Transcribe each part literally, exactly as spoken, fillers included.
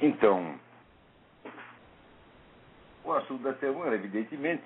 Então, o assunto da semana, evidentemente,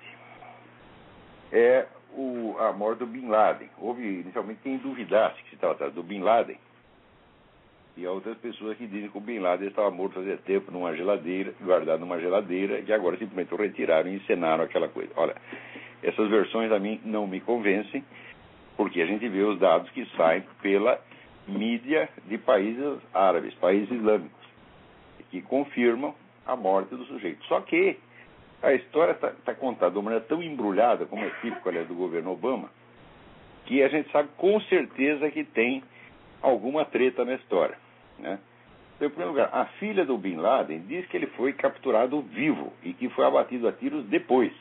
é o, a morte do Bin Laden. Houve inicialmente quem duvidasse que se tratava do Bin Laden, e há outras pessoas que dizem que o Bin Laden estava morto fazia tempo numa geladeira, guardado numa geladeira, e agora simplesmente o retiraram e encenaram aquela coisa. Olha, essas versões a mim não me convencem, porque a gente vê os dados que saem pela mídia de países árabes, países islâmicos, que confirmam a morte do sujeito. Só que a história está tá contada de uma maneira tão embrulhada, como é típico, aliás, do governo Obama, que a gente sabe com certeza que tem alguma treta na história, né? Então, em primeiro lugar, a filha do Bin Laden diz que ele foi capturado vivo e que foi abatido a tiros depois.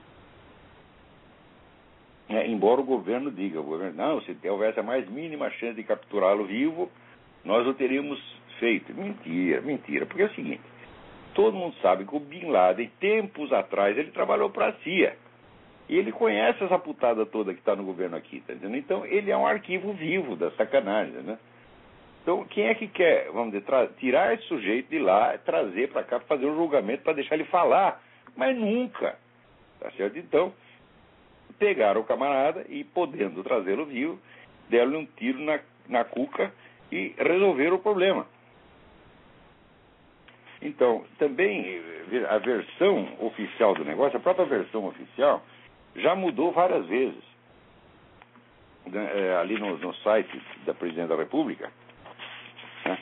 É, embora o governo diga, o governo, não, se houvesse a mais mínima chance de capturá-lo vivo, nós o teríamos feito. Mentira, mentira, porque é o seguinte, todo mundo sabe que o Bin Laden, tempos atrás, ele trabalhou para a C I A. E ele conhece essa putada toda que está no governo aqui, tá entendendo? Então, ele é um arquivo vivo da sacanagem, né? Então, quem é que quer, vamos dizer, tra- tirar esse sujeito de lá, trazer para cá, fazer um julgamento para deixar ele falar? Mas nunca, tá certo? Então, pegaram o camarada e, podendo trazê-lo vivo, deram-lhe um tiro na, na cuca e resolveram o problema. Então, também, a versão oficial do negócio, a própria versão oficial, já mudou várias vezes. É, ali no, no site da Presidente da República, né?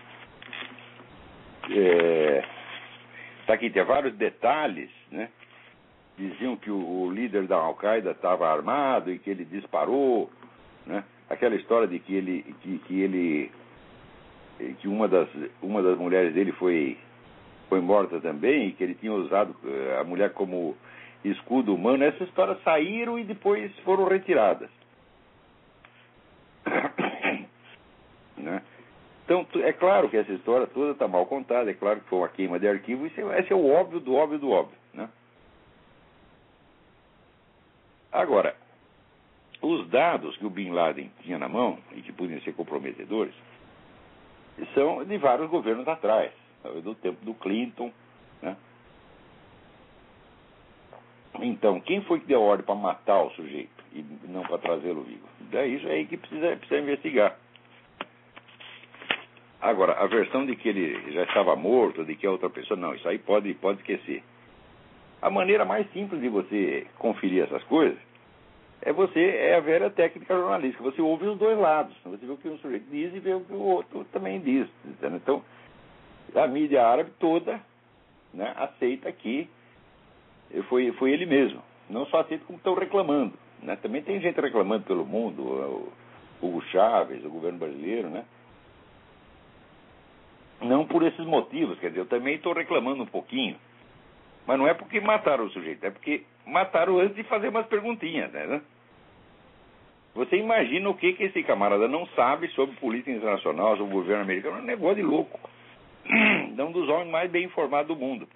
É, tá aqui, tem vários detalhes, né? Diziam que o, o líder da Al-Qaeda estava armado e que ele disparou, né? Aquela história de que ele, que, que ele, que uma das, uma das mulheres dele foi, foi morta também, e que ele tinha usado a mulher como escudo humano. Essas histórias saíram e depois foram retiradas. Né? Então, é claro que essa história toda está mal contada, é claro que foi uma queima de arquivo, isso é, esse é o óbvio do óbvio do óbvio, né? Agora, os dados que o Bin Laden tinha na mão, e que podiam ser comprometedores, são de vários governos atrás, do tempo do Clinton, né? Então, quem foi que deu ordem para matar o sujeito e não para trazê-lo vivo? É isso aí que precisa, precisa investigar. Agora, a versão de que ele já estava morto, de que é outra pessoa, não, isso aí pode, pode esquecer. A maneira mais simples de você conferir essas coisas é você, é a velha técnica jornalística, você ouve os dois lados, você vê o que um sujeito diz e vê o que o outro também diz. Entendeu? Então, a mídia árabe toda, né, aceita que foi, foi ele mesmo. Não só aceita como estão reclamando, né? Também tem gente reclamando pelo mundo, o Hugo Chávez, o governo brasileiro, né? Não por esses motivos, quer dizer, eu também estou reclamando um pouquinho, mas não é porque mataram o sujeito, é porque mataram antes de fazer umas perguntinhas, né? Você imagina o que, que esse camarada não sabe sobre política internacional, sobre o governo americano? É um negócio de louco. É um dos homens mais bem informados do mundo.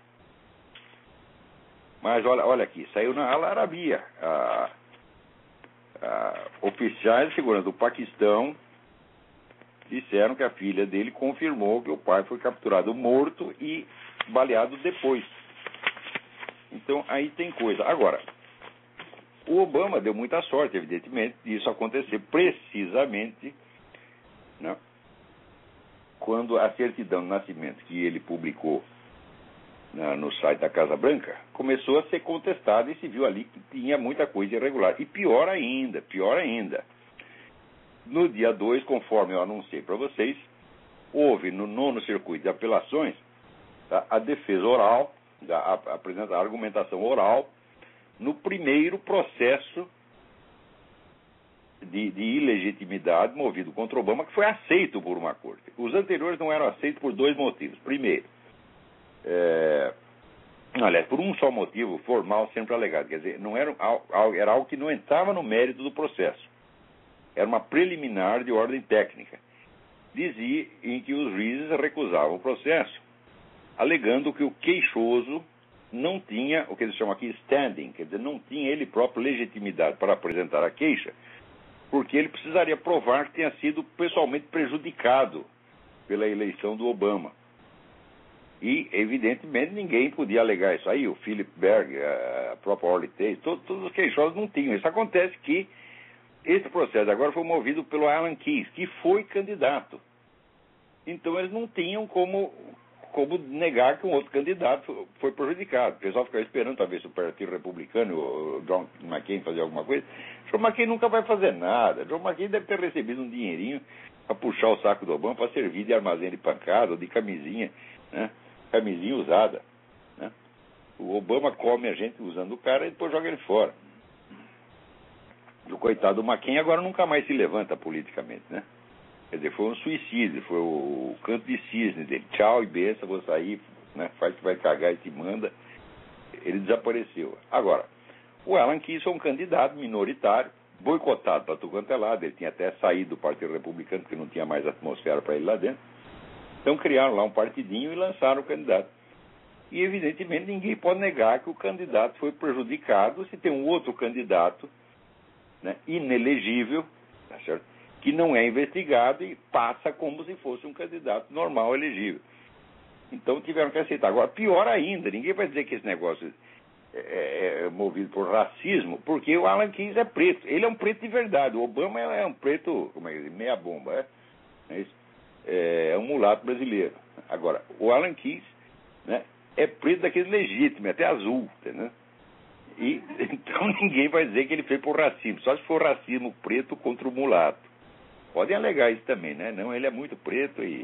Mas olha, olha aqui, saiu na Al Arabiya, a, a, oficiais de segurança do Paquistão disseram que a filha dele confirmou que o pai foi capturado morto e baleado depois. Então, aí tem coisa. Agora, o Obama deu muita sorte, evidentemente, disso acontecer precisamente, né, quando a certidão de nascimento que ele publicou na, no site da Casa Branca começou a ser contestada e se viu ali que tinha muita coisa irregular. E pior ainda, pior ainda, no dia dois, conforme eu anunciei para vocês, houve no nono circuito de apelações a, a defesa oral, a, a, a argumentação oral, no primeiro processo de, de ilegitimidade movido contra Obama, que foi aceito por uma corte. Os anteriores não eram aceitos por dois motivos. Primeiro, é, aliás, por um só motivo formal sempre alegado, quer dizer, não era, era algo que não entrava no mérito do processo. Era uma preliminar de ordem técnica. Dizia em que os juízes recusavam o processo, alegando que o queixoso não tinha, o que eles chamam aqui standing, quer dizer, não tinha ele próprio legitimidade para apresentar a queixa, porque ele precisaria provar que tinha sido pessoalmente prejudicado pela eleição do Obama. E, evidentemente, ninguém podia alegar isso aí. O Philip Berg, a própria Orly Tates, todos, todos os queixosos não tinham. Isso acontece que esse processo agora foi movido pelo Alan Keyes, que foi candidato. Então, eles não tinham como, como negar que um outro candidato foi prejudicado. O pessoal ficava esperando, talvez, o Partido Republicano, o John McCain, fazer alguma coisa. John McCain nunca vai fazer nada. John McCain deve ter recebido um dinheirinho para puxar o saco do Obama, para servir de armazém de pancada ou de camisinha, né? Camisinha usada, né? O Obama come a gente usando o cara e depois joga ele fora. E o coitado do McCain agora nunca mais se levanta politicamente, né? Quer dizer, foi um suicídio, foi o canto de cisne dele. Tchau e benção, vou sair, né? Faz que vai cagar e te manda. Ele desapareceu. Agora, o Alan Keyes foi um candidato minoritário, boicotado para tudo quanto é lado. Ele tinha até saído do Partido Republicano, porque não tinha mais atmosfera para ele lá dentro. Então criaram lá um partidinho e lançaram o candidato. E, evidentemente, ninguém pode negar que o candidato foi prejudicado se tem um outro candidato, né, inelegível, tá certo? Que não é investigado e passa como se fosse um candidato normal elegível. Então tiveram que aceitar. Agora, pior ainda, ninguém vai dizer que esse negócio é, é movido por racismo, porque o Alan Keyes é preto. Ele é um preto de verdade. O Obama é um preto, como é que diz, meia bomba, é? É isso? É um mulato brasileiro. Agora, o Alan Keyes, né, é preto daquele legítimo, até azul, entendeu? E, então ninguém vai dizer que ele fez por racismo, só se for racismo preto contra o mulato. Podem alegar isso também, né? Não, ele é muito preto e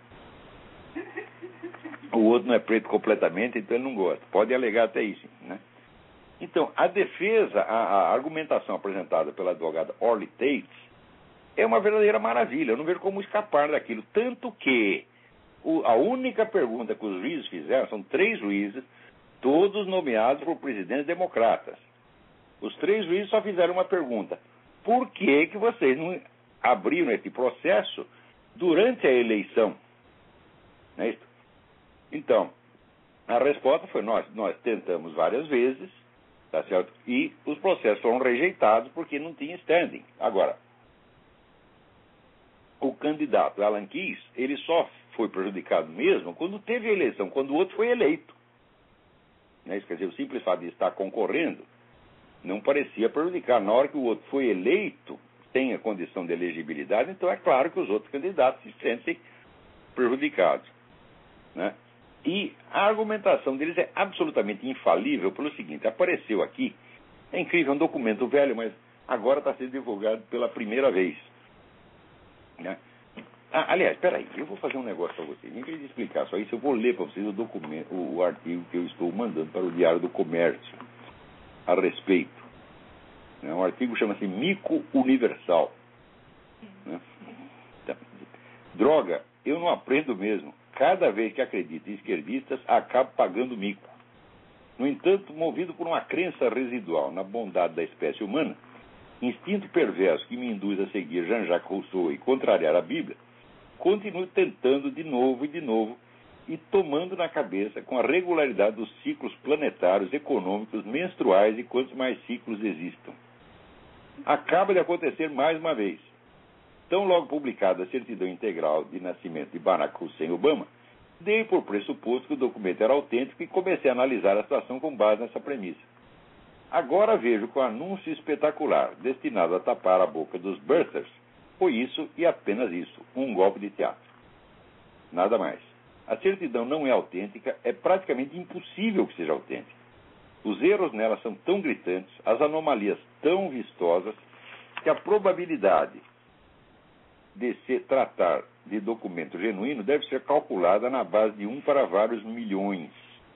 o outro não é preto completamente, então ele não gosta. Pode alegar até isso, né? Então, a defesa, a, a argumentação apresentada pela advogada Orly Tates é uma verdadeira maravilha. Eu não vejo como escapar daquilo. Tanto que o, a única pergunta que os juízes fizeram, são três juízes, todos nomeados por presidentes democratas. Os três juízes só fizeram uma pergunta. Por que que vocês não abriram esse processo durante a eleição? Não é isso? Então, a resposta foi, nós, nós tentamos várias vezes, tá certo? E os processos foram rejeitados porque não tinha standing. Agora, o candidato Alan Keyes, ele só foi prejudicado mesmo quando teve a eleição, quando o outro foi eleito. Né? Isso quer dizer, o simples fato de estar concorrendo não parecia prejudicar. Na hora que o outro foi eleito, tem a condição de elegibilidade, então é claro que os outros candidatos se sentem prejudicados. Né? E a argumentação deles é absolutamente infalível pelo seguinte: apareceu aqui, é incrível, é um documento velho, mas agora está sendo divulgado pela primeira vez. Né? Ah, aliás, espera aí, eu vou fazer um negócio para vocês. Em vez de explicar só isso, eu vou ler para vocês o, documento, o, o artigo que eu estou mandando para o Diário do Comércio a respeito. É um artigo que chama-se Mico Universal. Né? Então, droga, eu não aprendo mesmo. Cada vez que acredito em esquerdistas, acabo pagando mico. No entanto, movido por uma crença residual na bondade da espécie humana, instinto perverso que me induz a seguir Jean-Jacques Rousseau e contrariar a Bíblia, continuo tentando de novo e de novo e tomando na cabeça com a regularidade dos ciclos planetários, econômicos, menstruais e quantos mais ciclos existam. Acaba de acontecer mais uma vez. Tão logo publicada a certidão integral de nascimento de Barack Hussein Obama, dei por pressuposto que o documento era autêntico e comecei a analisar a situação com base nessa premissa. Agora vejo que o anúncio espetacular, destinado a tapar a boca dos birthers, foi isso e apenas isso, um golpe de teatro. Nada mais. A certidão não é autêntica, é praticamente impossível que seja autêntica. Os erros nela são tão gritantes, as anomalias tão vistosas, que a probabilidade de se tratar de documento genuíno deve ser calculada na base de um para vários milhões.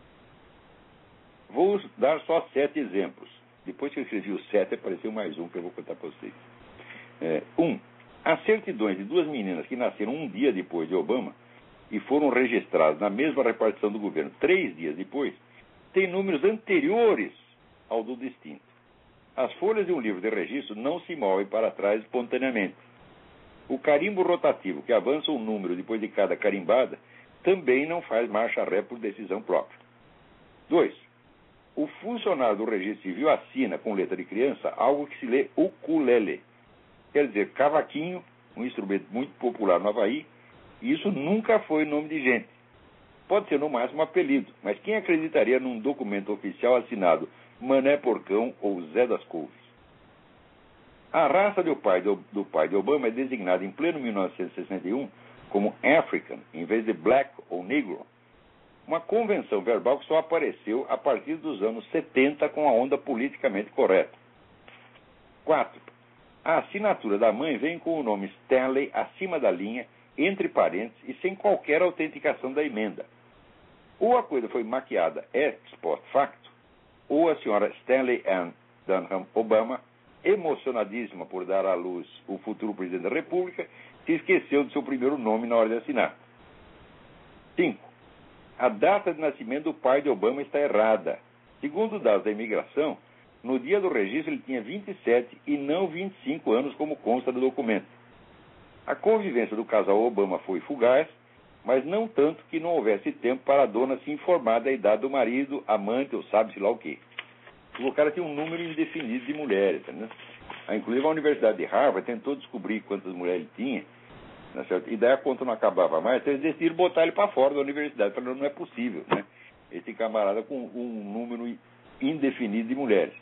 Vou dar só sete exemplos. Depois que eu escrevi o sete, apareceu mais um que eu vou contar para vocês. É, um, as certidões de duas meninas que nasceram um dia depois de Obama e foram registradas na mesma repartição do governo três dias depois, têm números anteriores ao do distinto. As folhas de um livro de registro não se movem para trás espontaneamente. O carimbo rotativo, que avança um número depois de cada carimbada, também não faz marcha ré por decisão própria. dois. O funcionário do registro civil assina com letra de criança algo que se lê ukulele. Quer dizer, cavaquinho, um instrumento muito popular no Havaí, e isso nunca foi nome de gente. pode ser no máximo um apelido, mas quem acreditaria num documento oficial assinado Mané Porcão ou Zé das Couves? A raça do pai, do, do pai de Obama é designada em pleno mil novecentos e sessenta e um como African, em vez de Black ou Negro. Uma convenção verbal que só apareceu a partir dos anos setenta com a onda politicamente correta. quatro. A assinatura da mãe vem com o nome Stanley acima da linha, entre parênteses e sem qualquer autenticação da emenda. Ou a coisa foi maquiada ex post facto, ou a senhora Stanley Ann Dunham Obama, emocionadíssima por dar à luz o futuro presidente da República, se esqueceu de seu primeiro nome na hora de assinar. cinco. A data de nascimento do pai de Obama está errada. Segundo dados da imigração, no dia do registro ele tinha vinte e sete e não vinte e cinco anos, como consta do documento. A convivência do casal Obama foi fugaz, mas não tanto que não houvesse tempo para a dona se informar da idade do marido, amante ou sabe-se lá o quê. O cara tinha um número indefinido de mulheres. Né? Inclusive a Universidade de Harvard tentou descobrir quantas mulheres ele tinha, né, certo? E daí a conta não acabava mais, então eles decidiram botar ele para fora da universidade, falando não é possível, né? Esse camarada com um número indefinido de mulheres.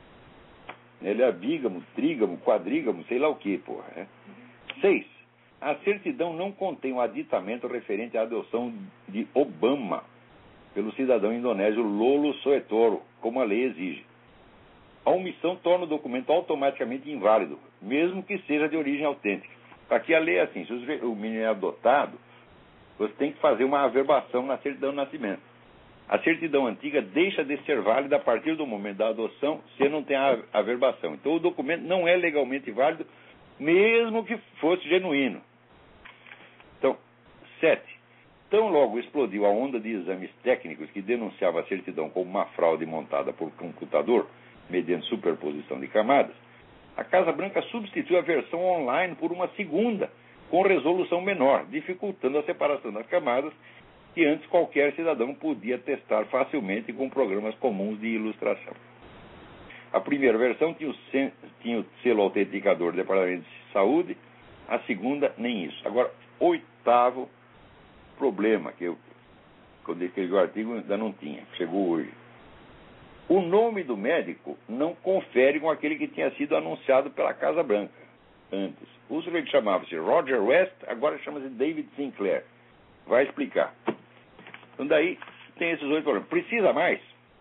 Ele é bígamo, trígamo, quadrígamo, sei lá o que, porra. Né? Seis. A certidão não contém um aditamento referente à adoção de Obama pelo cidadão indonésio Lolo Soetoro, como a lei exige. A omissão torna o documento automaticamente inválido, mesmo que seja de origem autêntica. Aqui a lei é assim, se o menino é adotado, você tem que fazer uma averbação na certidão de nascimento. A certidão antiga deixa de ser válida a partir do momento da adoção, se não tem a averbação. Então o documento não é legalmente válido, mesmo que fosse genuíno. Então, sete. Tão logo explodiu a onda de exames técnicos que denunciava a certidão como uma fraude montada por computador, mediante superposição de camadas, a Casa Branca substituiu a versão online por uma segunda, com resolução menor, dificultando a separação das camadas que antes qualquer cidadão podia testar facilmente com programas comuns de ilustração. A primeira versão tinha o, sen, tinha o selo autenticador do Departamento de Saúde, a segunda nem isso. Agora, oitavo problema, que eu, quando eu escrevi o artigo, ainda não tinha, chegou hoje. O nome do médico não confere com aquele que tinha sido anunciado pela Casa Branca antes. O sujeito chamava-se Roger West, agora chama-se David Sinclair. Vai explicar. Então daí tem esses oito problemas. Precisa mais?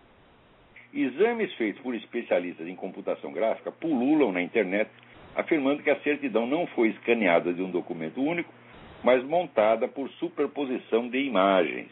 Exames feitos por especialistas em computação gráfica pululam na internet, afirmando que a certidão não foi escaneada de um documento único, mas montada por superposição de imagens.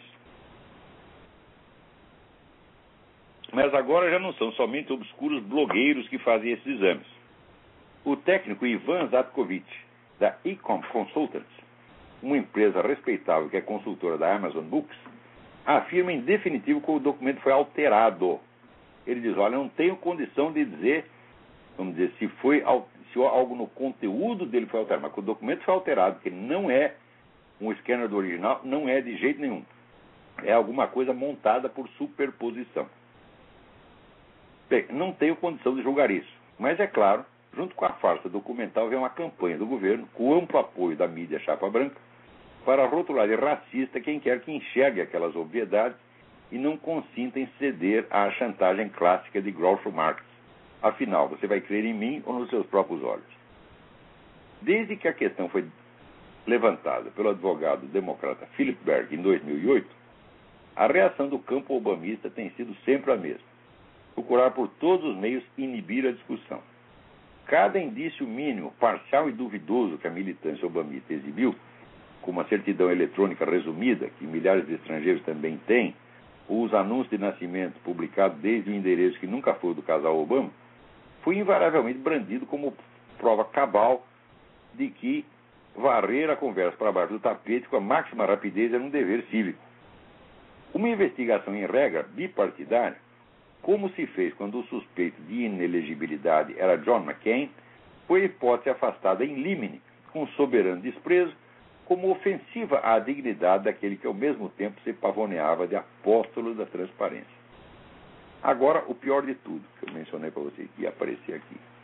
Mas agora já não são somente obscuros blogueiros que fazem esses exames. O técnico Ivan Zatkovich, da Ecom Consultants, uma empresa respeitável que é consultora da Amazon Books, afirma em definitivo que o documento foi alterado. Ele diz, olha, não tenho condição de dizer, vamos dizer, se, foi, se algo no conteúdo dele foi alterado, mas que o documento foi alterado, que não é um scanner do original, não é de jeito nenhum. É alguma coisa montada por superposição. Bem, não tenho condição de julgar isso, mas é claro, junto com a farsa documental vem uma campanha do governo, com amplo apoio da mídia chapa branca, para rotular de racista quem quer que enxergue aquelas obviedades e não consinta em ceder à chantagem clássica de Groucho Marx. Afinal, você vai crer em mim ou nos seus próprios olhos? Desde que a questão foi levantada pelo advogado democrata Philip Berg em dois mil e oito, a reação do campo obamista tem sido sempre a mesma. Procurar por todos os meios inibir a discussão. Cada indício mínimo, parcial e duvidoso que a militância obamista exibiu, como a certidão eletrônica resumida, que milhares de estrangeiros também têm, ou os anúncios de nascimento publicados desde o endereço que nunca foi do casal Obama, foi invariavelmente brandido como prova cabal de que varrer a conversa para baixo do tapete com a máxima rapidez era um dever cívico. Uma investigação em regra bipartidária, como se fez quando o suspeito de inelegibilidade era John McCain, foi a hipótese afastada em limine, com soberano desprezo, como ofensiva à dignidade daquele que ao mesmo tempo se pavoneava de apóstolo da transparência. Agora, o pior de tudo, que eu mencionei para vocês que ia aparecer aqui.